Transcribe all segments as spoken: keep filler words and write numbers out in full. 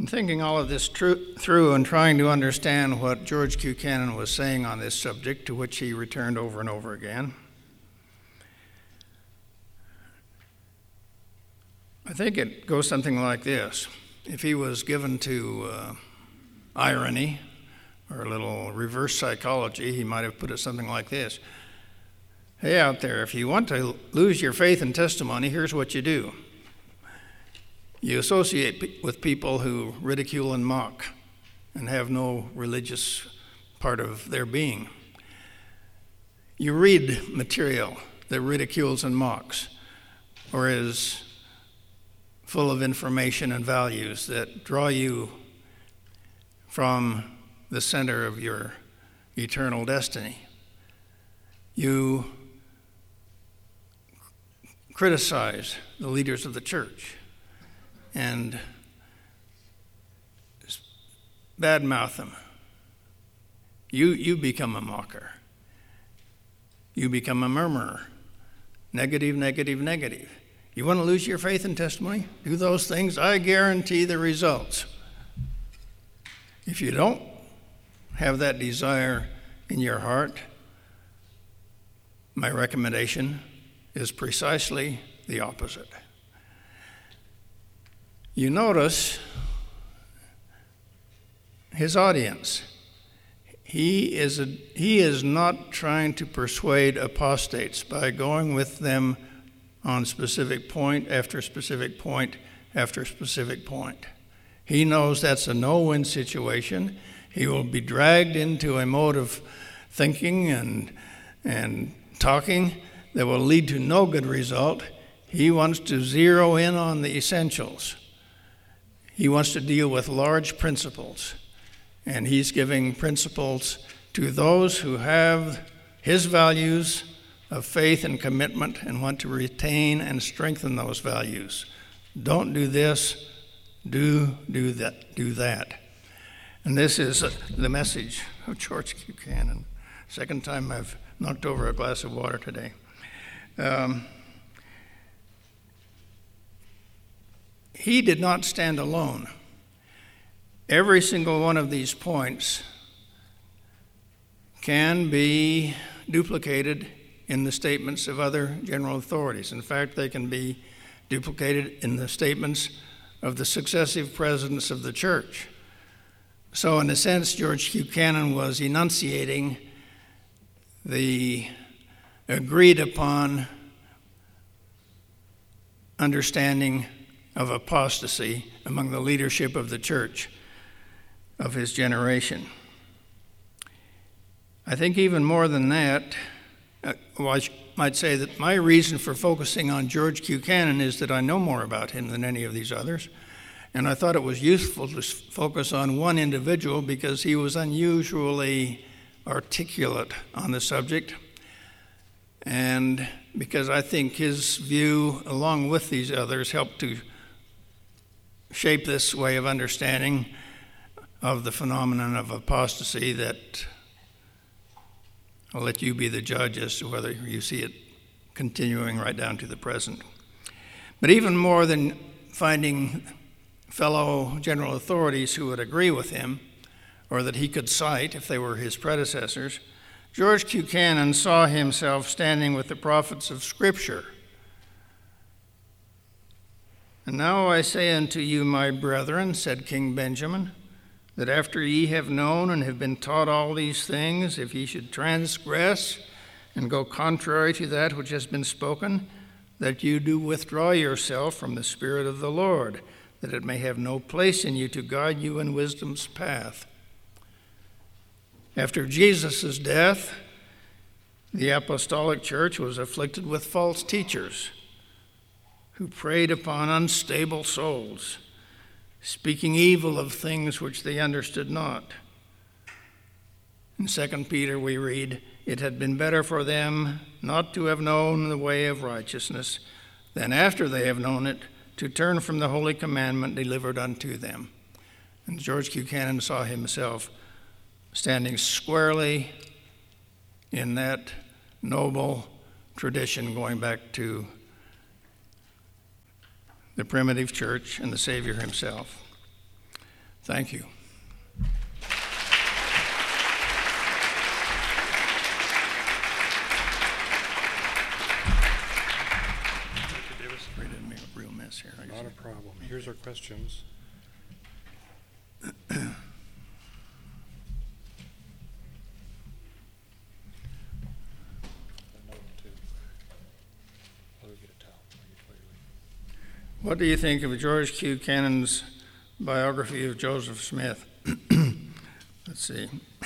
In thinking all of this tru- through and trying to understand what George Buchanan was saying on this subject, to which he returned over and over again, I think it goes something like this. If he was given to uh, irony or a little reverse psychology, he might have put it something like this. Hey, out there, if you want to lose your faith and testimony, here's what you do. You associate p- with people who ridicule and mock and have no religious part of their being. You read material that ridicules and mocks, or is full of information and values that draw you from the center of your eternal destiny. You criticize the leaders of the church and badmouth them. You, you become a mocker. You become a murmurer. Negative, negative, negative. You want to lose your faith and testimony? Do those things. I guarantee the results. If you don't have that desire in your heart, my recommendation is precisely the opposite. You notice his audience. He is, a, he is not trying to persuade apostates by going with them on specific point after specific point after specific point. He knows that's a no-win situation. He will be dragged into a mode of thinking and, and talking that will lead to no good result. He wants to zero in on the essentials. He wants to deal with large principles, and he's giving principles to those who have his values of faith and commitment and want to retain and strengthen those values. Don't do this, do do that, do that. And this is the message of George Buchanan. Second time I've knocked over a glass of water today. Um, he did not stand alone. Every single one of these points can be duplicated in the statements of other general authorities. In fact, they can be duplicated in the statements of the successive presidents of the church. So in a sense, George Buchanan was enunciating the agreed upon understanding of apostasy among the leadership of the church of his generation. I think even more than that, uh, well, I might say that my reason for focusing on George Buchanan is that I know more about him than any of these others. And I thought it was useful to focus on one individual because he was unusually articulate on the subject, and because I think his view, along with these others, helped to shape this way of understanding of the phenomenon of apostasy that I'll let you be the judge as to whether you see it continuing right down to the present. But even more than finding fellow general authorities who would agree with him, or that he could cite if they were his predecessors, George Buchanan saw himself standing with the prophets of Scripture. And now I say unto you, my brethren, said King Benjamin, that after ye have known and have been taught all these things, if ye should transgress and go contrary to that which has been spoken, that you do withdraw yourself from the Spirit of the Lord, that it may have no place in you to guide you in wisdom's path. After Jesus' death, the apostolic church was afflicted with false teachers who preyed upon unstable souls, speaking evil of things which they understood not. In Second Peter we read, it had been better for them not to have known the way of righteousness than after they have known it to turn from the holy commandment delivered unto them. And George Buchanan saw himself standing squarely in that noble tradition going back to the primitive church and the Savior himself. Thank you. We didn't make a real mess here. Not a problem. Here's our questions. What do you think of George Q. Cannon's biography of Joseph Smith? Let's see.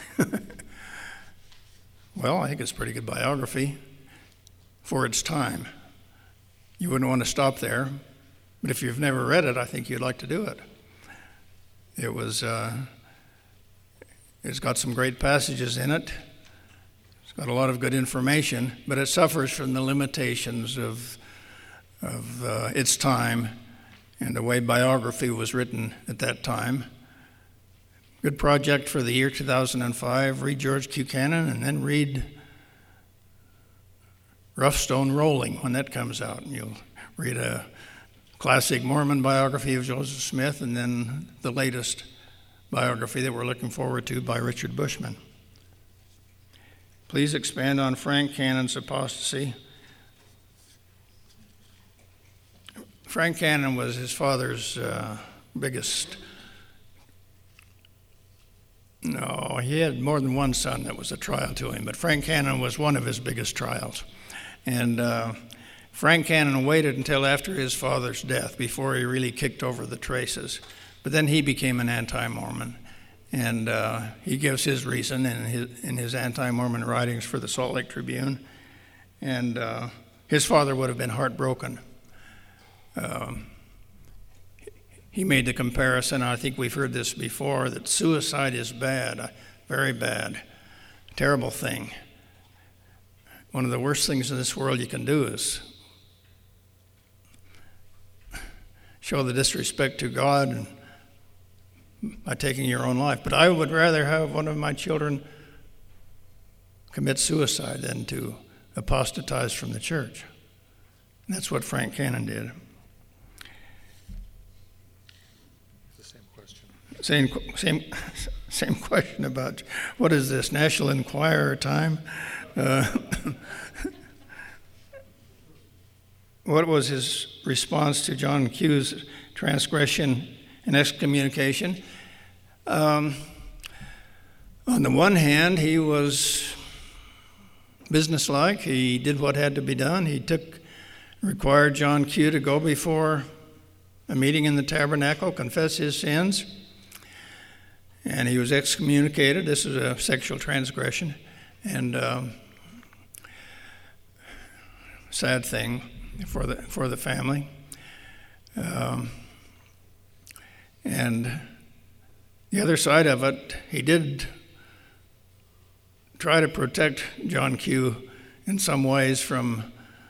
Well, I think it's a pretty good biography for its time. You wouldn't want to stop there, but if you've never read it, I think you'd like to do it. It was, uh, it's got some great passages in it. It's got a lot of good information, but it suffers from the limitations of of uh, its time and the way biography was written at that time. Good project for the year two thousand five. Read George Q. Cannon and then read Rough Stone Rolling when that comes out. And you'll read a classic Mormon biography of Joseph Smith and then the latest biography that we're looking forward to by Richard Bushman. Please expand on Frank Cannon's apostasy. Frank Cannon was his father's uh, biggest, no, he had more than one son that was a trial to him, but Frank Cannon was one of his biggest trials. And uh, Frank Cannon waited until after his father's death before he really kicked over the traces. But then he became an anti-Mormon, and uh, he gives his reason in his, in his anti-Mormon writings for the Salt Lake Tribune. And uh, his father would have been heartbroken. Um, he made the comparison, I think we've heard this before, that suicide is bad, very bad, terrible thing. One of the worst things in this world you can do is show the disrespect to God and by taking your own life. But I would rather have one of my children commit suicide than to apostatize from the church. And that's what Frank Cannon did. Same, same, same question about what is this, National Enquirer time? Uh, what was his response to John Q's transgression and excommunication? Um, on the one hand, he was businesslike. He did what had to be done. He took, required John Q to go before a meeting in the tabernacle, confess his sins. And he was excommunicated. This is a sexual transgression. And um, sad thing for the for the family. Um, and the other side of it, he did try to protect John Q in some ways from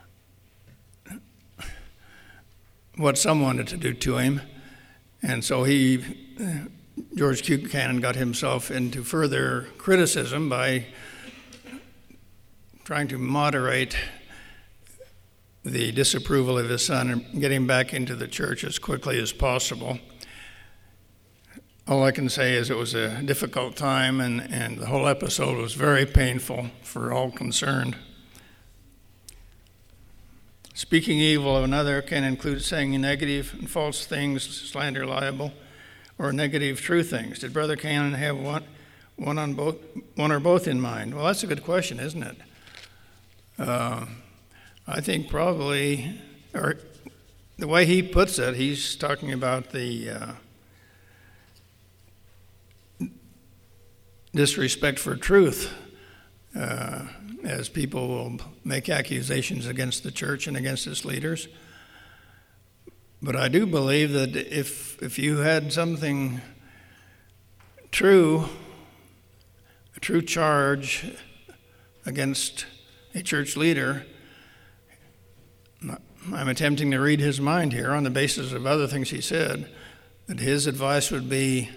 what some wanted to do to him. And so he... George Q. Cannon got himself into further criticism by trying to moderate the disapproval of his son and get him back into the church as quickly as possible. All I can say is it was a difficult time, and, and the whole episode was very painful for all concerned. Speaking evil of another can include saying negative and false things, slander, libel, or negative true things. Did Brother Cannon have one, one on both, one or both in mind? Well, that's a good question, isn't it? Uh, I think probably, or the way he puts it, he's talking about the uh, disrespect for truth, uh, as people will make accusations against the church and against its leaders. But I do believe that if if you had something true, a true charge against a church leader, I'm attempting to read his mind here on the basis of other things he said, that his advice would be,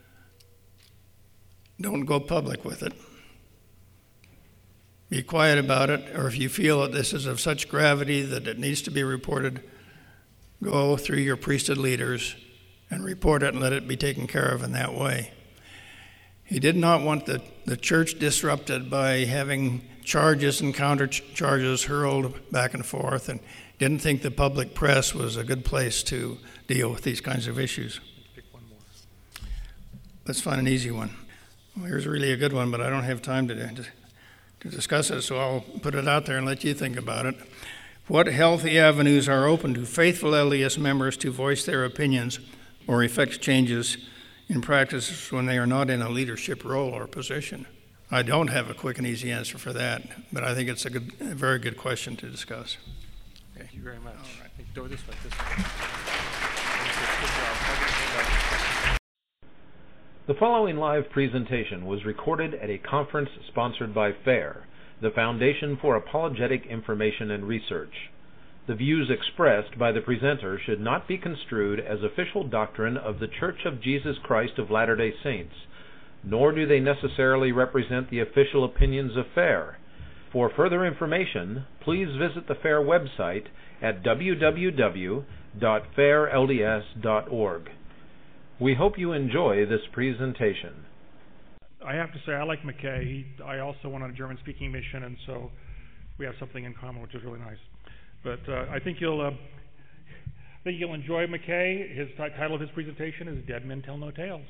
don't go public with it. Be quiet about it, or if you feel that this is of such gravity that it needs to be reported, go through your priesthood leaders and report it and let it be taken care of in that way. He did not want the, the church disrupted by having charges and counter charges hurled back and forth, and didn't think the public press was a good place to deal with these kinds of issues. Pick one more. Let's find an easy one. Well, here's really a good one, but I don't have time to, to, to discuss it, so I'll put it out there and let you think about it. What healthy avenues are open to faithful L D S members to voice their opinions or effect changes in practices when they are not in a leadership role or position? I don't have a quick and easy answer for that, but I think it's a, good, a very good question to discuss. Okay. Thank you very much. All right. Go this way, this way. Good job. The following live presentation was recorded at a conference sponsored by FAIR, the Foundation for Apologetic Information and Research. The views expressed by the presenter should not be construed as official doctrine of the Church of Jesus Christ of Latter-day Saints, nor do they necessarily represent the official opinions of FAIR. For further information, please visit the FAIR website at w w w dot fair l d s dot org. We hope you enjoy this presentation. I have to say, I like McKay. He, I also went on a German-speaking mission, and so we have something in common, which is really nice. But uh, I think you'll, uh, I think you'll enjoy McKay. His t- title of his presentation is "Dead Men Tell No Tales."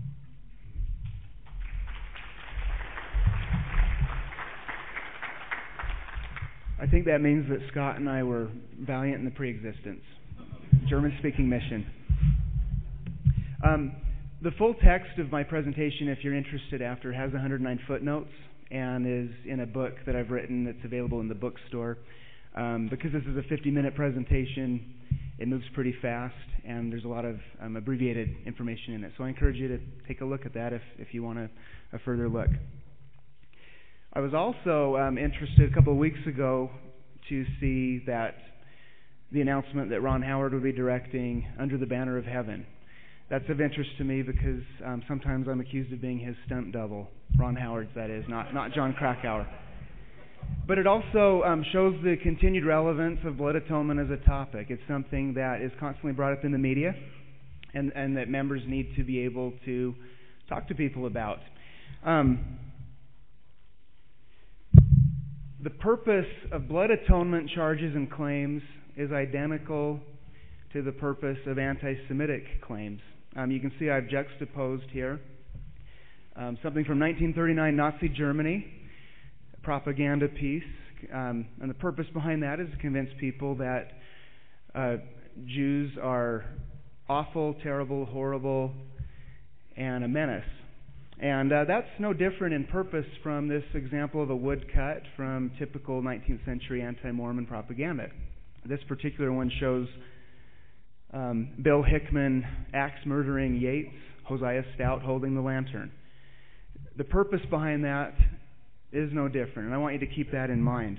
I think that means that Scott and I were valiant in the pre-existence. German-speaking mission. Um, the full text of my presentation, if you're interested after, has one hundred nine footnotes and is in a book that I've written that's available in the bookstore. Um, because this is a fifty-minute presentation, it moves pretty fast, and there's a lot of um, abbreviated information in it. So I encourage you to take a look at that if, if you want a, a further look. I was also um, interested a couple of weeks ago to see that the announcement that Ron Howard would be directing Under the Banner of Heaven. That's of interest to me because um, sometimes I'm accused of being his stunt double. Ron Howard's, that is, not, not John Krakauer. But it also um, shows the continued relevance of blood atonement as a topic. It's something that is constantly brought up in the media and, and that members need to be able to talk to people about. Um, the purpose of blood atonement charges and claims is identical to the purpose of anti-Semitic claims. Um, you can see I've juxtaposed here um, something from nineteen thirty-nine Nazi Germany, propaganda piece, um, and the purpose behind that is to convince people that uh, Jews are awful, terrible, horrible, and a menace. And uh, that's no different in purpose from this example of a woodcut from typical nineteenth century anti-Mormon propaganda. This particular one shows um, Bill Hickman axe-murdering Yates, Hosea Stout holding the lantern. The purpose behind that is no different, and I want you to keep that in mind.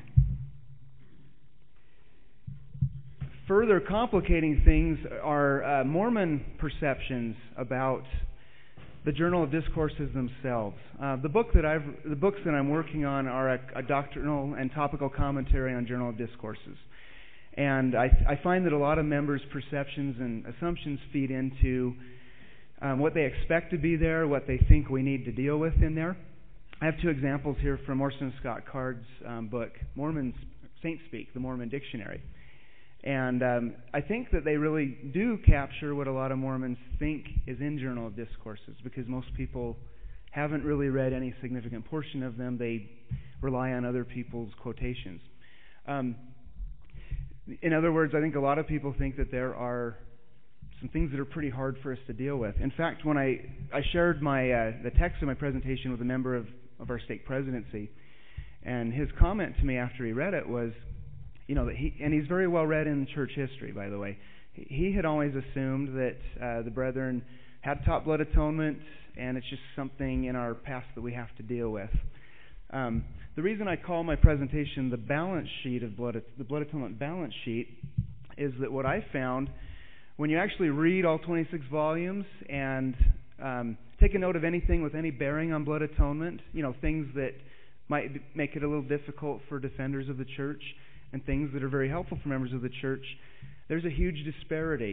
Further complicating things are uh, Mormon perceptions about the Journal of Discourses themselves. Uh, the book that I've, the books that I'm working on are a, a doctrinal and topical commentary on Journal of Discourses, and I, I find that a lot of members' perceptions and assumptions feed into um, what they expect to be there, what they think we need to deal with in there. I have two examples here from Orson Scott Card's um, book, Mormon Saint Speak, the Mormon Dictionary. And um, I think that they really do capture what a lot of Mormons think is in Journal of Discourses, because most people haven't really read any significant portion of them. They rely on other people's quotations. Um, in other words, I think a lot of people think that there are some things that are pretty hard for us to deal with. In fact, when I, I shared my uh, the text of my presentation with a member of, of our stake presidency, and his comment to me after he read it was, you know, that he, and he's very well read in church history, by the way. He had always assumed that uh, the brethren had taught blood atonement, and it's just something in our past that we have to deal with. Um, the reason I call my presentation the balance sheet of blood, the blood atonement balance sheet, is that what I found when you actually read all twenty-six volumes and um, take a note of anything with any bearing on blood atonement, you know, things that might make it a little difficult for defenders of the church, and things that are very helpful for members of the church, there's a huge disparity